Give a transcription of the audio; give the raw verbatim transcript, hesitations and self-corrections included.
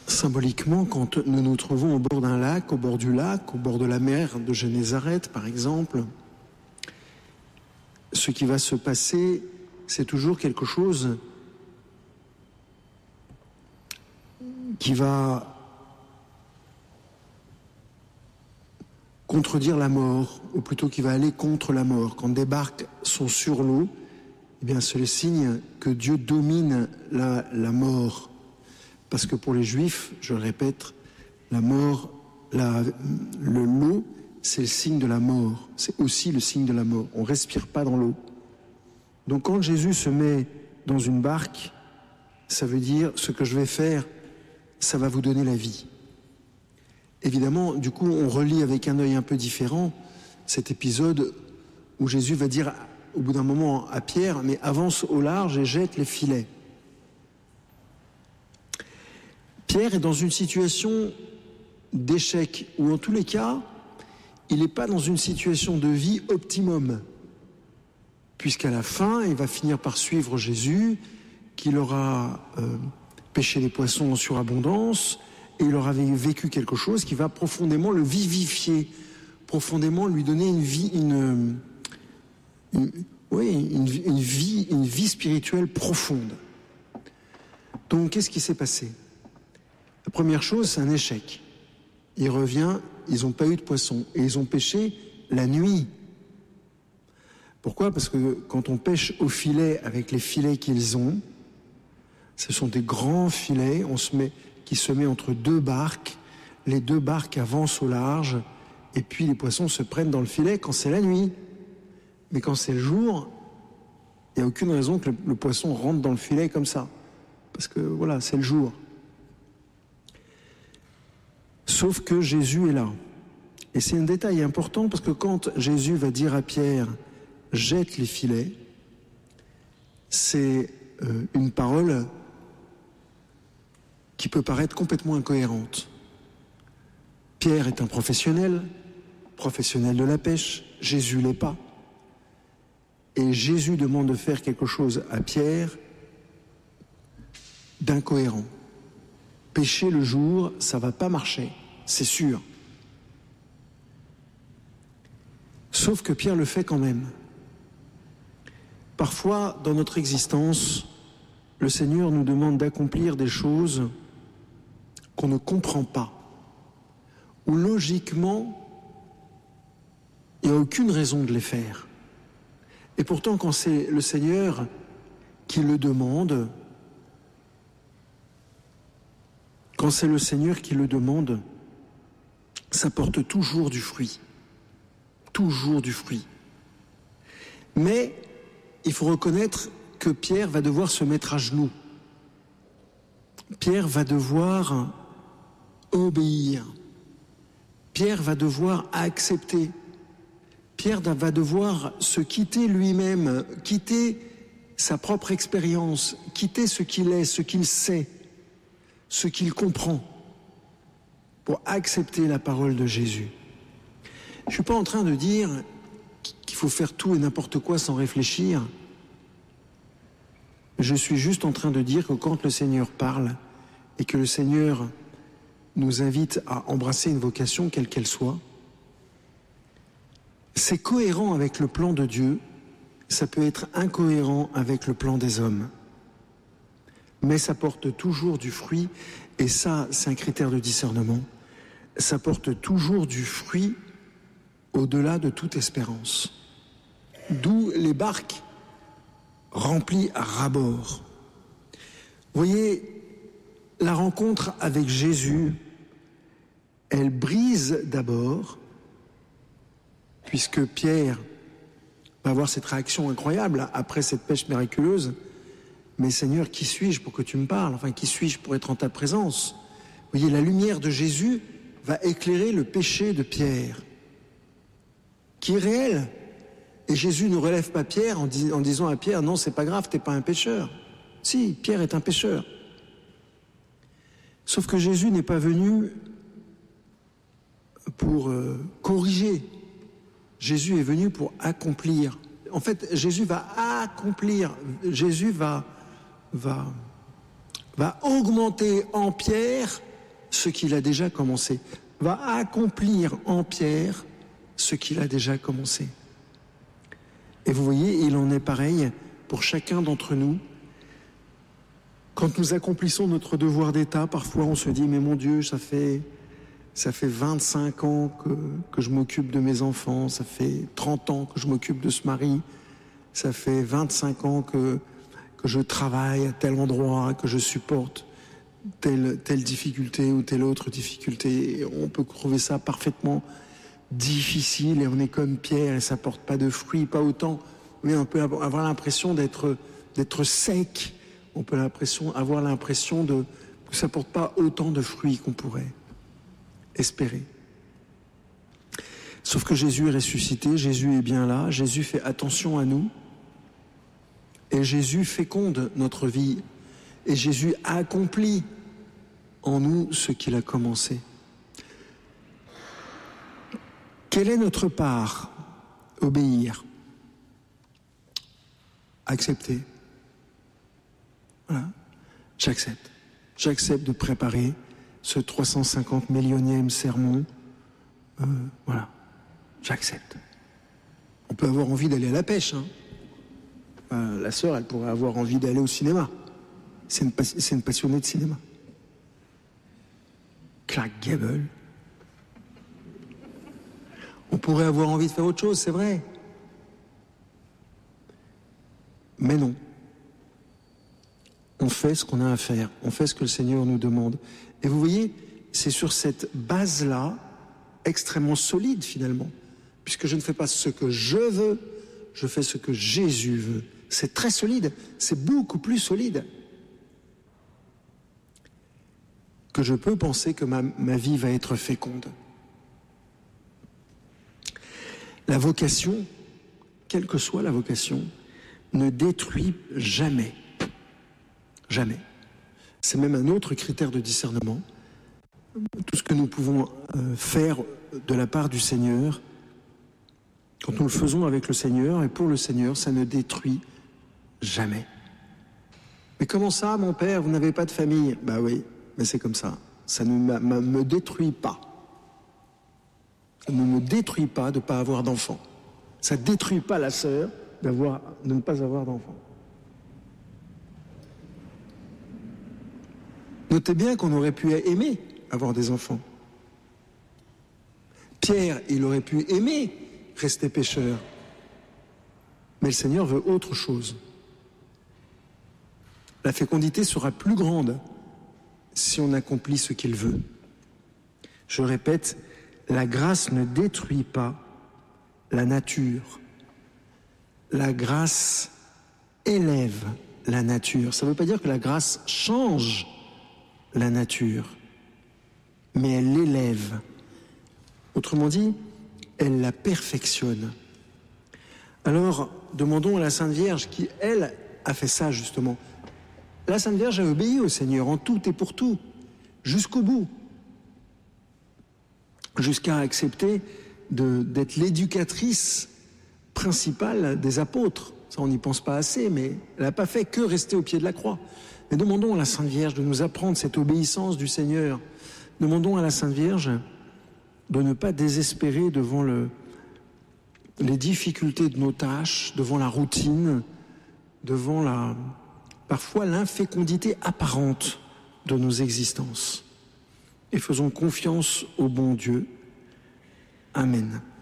Symboliquement, quand nous nous trouvons au bord d'un lac, au bord du lac, au bord de la mer de Génézareth, par exemple, ce qui va se passer, c'est toujours quelque chose qui va contredire la mort, ou plutôt qui va aller contre la mort. Quand des barques sont sur l'eau, eh bien, c'est le signe que Dieu domine la, la mort. Parce que pour les Juifs, je le répète, la mort, la, le l'eau, c'est le signe de la mort. C'est aussi le signe de la mort. On ne respire pas dans l'eau. Donc quand Jésus se met dans une barque, ça veut dire ce que je vais faire, ça va vous donner la vie. Évidemment, du coup, on relit avec un œil un peu différent cet épisode où Jésus va dire au bout d'un moment à Pierre, mais avance au large et jette les filets. Pierre est dans une situation d'échec, ou en tous les cas, il n'est pas dans une situation de vie optimum, puisqu'à la fin, il va finir par suivre Jésus, qu'il aura euh, pêché les poissons en surabondance, et il aura vécu quelque chose qui va profondément le vivifier, profondément lui donner une vie, une, une, oui, une, une vie, une vie spirituelle profonde. Donc, qu'est-ce qui s'est passé ? La première chose, c'est un échec. Il revient, ils n'ont pas eu de poisson. Et ils ont pêché la nuit. Pourquoi ? Parce que quand on pêche au filet avec les filets qu'ils ont, ce sont des grands filets on se met, qui se met entre deux barques. Les deux barques avancent au large. Et puis les poissons se prennent dans le filet quand c'est la nuit. Mais quand c'est le jour, il n'y a aucune raison que le, le poisson rentre dans le filet comme ça. Parce que voilà, c'est le jour. Sauf que Jésus est là. Et c'est un détail important parce que quand Jésus va dire à Pierre « jette les filets », c'est euh, une parole qui peut paraître complètement incohérente. Pierre est un professionnel, professionnel de la pêche, Jésus l'est pas. Et Jésus demande de faire quelque chose à Pierre d'incohérent. Pêcher le jour, ça va pas marcher, c'est sûr. Sauf que Pierre le fait quand même. Parfois, dans notre existence, le Seigneur nous demande d'accomplir des choses qu'on ne comprend pas, où logiquement, il n'y a aucune raison de les faire. Et pourtant, quand c'est le Seigneur qui le demande, quand c'est le Seigneur qui le demande, ça porte toujours du fruit. Toujours du fruit. Mais il faut reconnaître que Pierre va devoir se mettre à genoux. Pierre va devoir obéir. Pierre va devoir accepter. Pierre va devoir se quitter lui-même, quitter sa propre expérience, quitter ce qu'il est, ce qu'il sait, ce qu'il comprend, pour accepter la parole de Jésus. Je ne suis pas en train de dire qu'il faut faire tout et n'importe quoi sans réfléchir. Je suis juste en train de dire que quand le Seigneur parle et que le Seigneur nous invite à embrasser une vocation, quelle qu'elle soit, c'est cohérent avec le plan de Dieu, ça peut être incohérent avec le plan des hommes. Mais ça porte toujours du fruit, et ça, c'est un critère de discernement, ça porte toujours du fruit au-delà de toute espérance. D'où les barques remplies à ras-bord. Vous voyez, la rencontre avec Jésus, elle brise d'abord, puisque Pierre va avoir cette réaction incroyable après cette pêche miraculeuse. Mais Seigneur, qui suis-je pour que tu me parles ? Enfin, qui suis-je pour être en ta présence ? Vous voyez, la lumière de Jésus va éclairer le péché de Pierre, qui est réel. Et Jésus ne relève pas Pierre en, dis- en disant à Pierre, non, c'est pas grave, t'es pas un pécheur. Si, Pierre est un pécheur. Sauf que Jésus n'est pas venu pour euh, corriger. Jésus est venu pour accomplir. En fait, Jésus va accomplir. Jésus va, va, va augmenter en Pierre ce qu'il a déjà commencé, va accomplir en Pierre ce qu'il a déjà commencé. Et vous voyez, il en est pareil pour chacun d'entre nous. Quand nous accomplissons notre devoir d'État, parfois on se dit, mais mon Dieu, ça fait, ça fait vingt-cinq ans que, que je m'occupe de mes enfants, ça fait trente ans que je m'occupe de ce mari, ça fait vingt-cinq ans que, que je travaille à tel endroit, que je supporte telle, telle difficulté ou telle autre difficulté. Et on peut trouver ça parfaitement difficile et on est comme Pierre et ça porte pas de fruits, pas autant. Oui, on peut avoir l'impression d'être, d'être sec. On peut l'impression, avoir l'impression de, que ça ne porte pas autant de fruits qu'on pourrait espérer. Sauf que Jésus est ressuscité, Jésus est bien là, Jésus fait attention à nous, et Jésus féconde notre vie, et Jésus accomplit en nous ce qu'il a commencé. Quelle est notre part? Obéir. Accepter. Voilà. J'accepte. J'accepte de préparer ce trois cent cinquante millionième sermon. Euh, voilà. J'accepte. On peut avoir envie d'aller à la pêche. Hein. Euh, la sœur, elle pourrait avoir envie d'aller au cinéma. C'est une, c'est une passionnée de cinéma. Clark Gable. On pourrait avoir envie de faire autre chose, c'est vrai. Mais non. On fait ce qu'on a à faire, on fait ce que le Seigneur nous demande. Et vous voyez, c'est sur cette base-là, extrêmement solide finalement, puisque je ne fais pas ce que je veux, je fais ce que Jésus veut. C'est très solide, c'est beaucoup plus solide que je peux penser que ma, ma vie va être féconde. La vocation, quelle que soit la vocation, ne détruit jamais. Jamais. C'est même un autre critère de discernement. Tout ce que nous pouvons euh, faire de la part du Seigneur, quand nous le faisons avec le Seigneur et pour le Seigneur, ça ne détruit jamais. Mais comment ça, mon père, vous n'avez pas de famille? Bah oui, mais c'est comme ça. Ça ne me détruit pas. Ça ne me détruit pas de ne pas avoir d'enfant. Ça ne détruit pas la sœur d'avoir, de ne pas avoir d'enfant. Notez bien qu'on aurait pu aimer avoir des enfants. Pierre, il aurait pu aimer rester pécheur. Mais le Seigneur veut autre chose. La fécondité sera plus grande si on accomplit ce qu'il veut. Je répète, la grâce ne détruit pas la nature. La grâce élève la nature. Ça ne veut pas dire que la grâce change la nature, mais elle l'élève. Autrement dit, elle la perfectionne. Alors, demandons à la Sainte Vierge qui, elle, a fait ça justement. La Sainte Vierge a obéi au Seigneur en tout et pour tout, jusqu'au bout, jusqu'à accepter de, d'être l'éducatrice principale des apôtres. Ça, on n'y pense pas assez, mais elle n'a pas fait que rester au pied de la croix. Mais demandons à la Sainte Vierge de nous apprendre cette obéissance du Seigneur. Demandons à la Sainte Vierge de ne pas désespérer devant le, les difficultés de nos tâches, devant la routine, devant la, parfois l'infécondité apparente de nos existences. Et faisons confiance au bon Dieu. Amen.